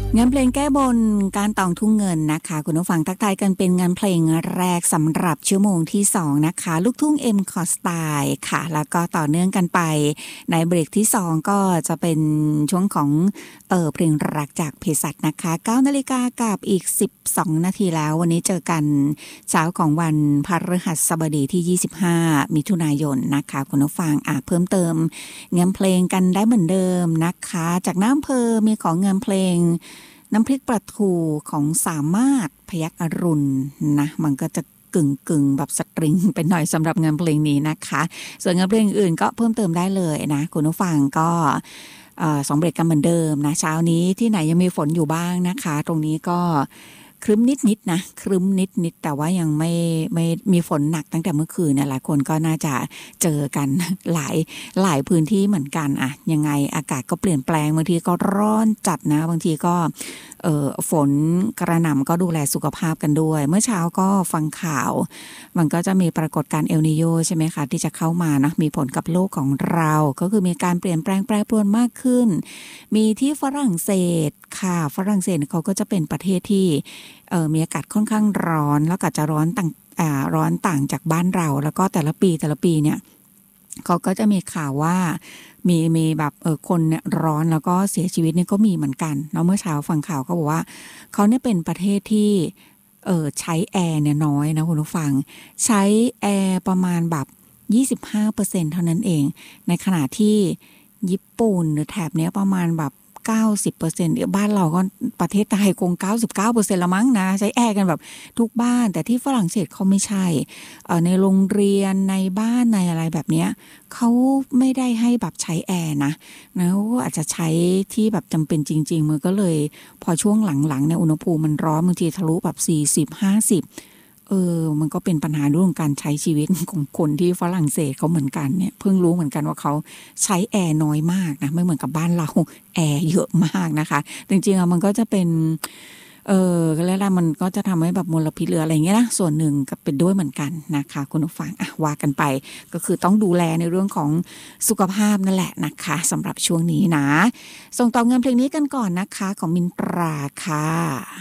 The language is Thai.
งานเพลงแก้บนการตองทุ่งเงินนะคะคุณผู้ฟังทักทายกันเป็นงานเพลงแรกสำหรับชั่วโมงที่2นะคะลูกทุ่งเอ็มคอสไตล์ค่ะแล้วก็ต่อเนื่องกันไปในเบรกที่2ก็จะเป็นช่วงของเพลงรักจากเภสัชนะคะ 9 นาฬิกากับอีก12นาทีแล้ววันนี้เจอกันเช้าของวันพฤหัสบดีที่25มิถุนายนนะคะคุณผู้ฟังเพิ่มเติมงานเพลงกันได้เหมือนเดิมนะคะจากน้ำอำเภอมีของงานเพลงน้ำพริกปลาทูของสามารถพยัคฆ์อรุณนะมันก็จะกึ่งแบบสตริงเป็นหน่อยสำหรับงานเพลงนี้นะคะส่วนงานเพลงอื่นก็เพิ่มเติมได้เลยนะคุณผู้ฟังก็2เบรกกันเหมือนเดิมนะเช้านี้ที่ไหนยังมีฝนอยู่บ้างนะคะตรงนี้ก็ครึ้มนิดนะครึ้มนิดแต่ว่ายังไม่มีฝนหนักตั้งแต่เมื่อคืนเนี่ยหลายคนก็น่าจะเจอกันหลายพื้นที่เหมือนกันยังไงอากาศก็เปลี่ยนแปลงบางทีก็ร้อนจัดนะบางทีก็ฝนกระหน่ำก็ดูแลสุขภาพกันด้วยเมื่อเช้าก็ฟังข่าวมันก็จะมีปรากฏการณ์เอลนีโญใช่ไหมคะที่จะเข้ามานะมีผลกับโลกของเราก็คือมีการเปลี่ยนแปลงแปรปรวนมากขึ้นมีที่ฝรั่งเศสค่ะฝรั่งเศสเขาก็จะเป็นประเทศที่มีอากาศค่อนข้างร้อนแล้วก็จะร้อนต่างจากบ้านเราแล้วก็แต่ละปีเนี่ยเขาก็จะมีข่าวว่ามีแบบคนเนี่ยร้อนแล้วก็เสียชีวิตเนี่ยก็มีเหมือนกันเนาะเมื่อเช้าฟังข่าวเขาบอกว่าเขาเนี่ยเป็นประเทศที่ใช้แอร์เนี่ยน้อยนะคุณผู้ฟังใช้แอร์ประมาณแบบ25%เท่านั้นเองในขณะที่ญี่ปุ่นหรือแถบเนี้ยประมาณแบบ90%บ้านเราก็ประเทศไทยคง 99% ละมั้งนะใช้แอร์กันแบบทุกบ้านแต่ที่ฝรั่งเศสเขาไม่ใช่ในโรงเรียนในบ้านในอะไรแบบเนี้ยเขาไม่ได้ให้แบบใช้แอร์นะอาจจะใช้ที่แบบจำเป็นจริงๆมันก็เลยพอช่วงหลังๆเนี่ยอุณหภูมิมันร้อนบางทีทะลุแบบ40-50มันก็เป็นปัญหาเรื่องการใช้ชีวิตของคนที่ฝรั่งเศสเขาเหมือนกันเนี่ยเพิ่งรู้เหมือนกันว่าเขาใช้แอร์น้อยมากนะไม่เหมือนกับบ้านเราแอร์เยอะมากนะคะจริงๆมันก็จะเป็นแล้วมันก็จะทำให้แบบมลพิษหรืออะไรเงี้ยนะส่วนหนึ่งก็เป็นด้วยเหมือนกันนะคะคุณผู้ฟังว่ากันไปก็คือต้องดูแลในเรื่องของสุขภาพนั่นแหละนะคะสำหรับช่วงนี้นะส่งต่อเงินเพลงนี้กันก่อนนะคะของมินตราค่ะ